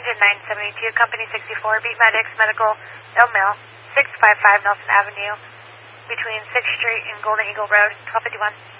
engine 972, company 64, Beat Medics, medical, El Mil, 655 Nelson Avenue, between 6th Street and Golden Eagle Road, 1251.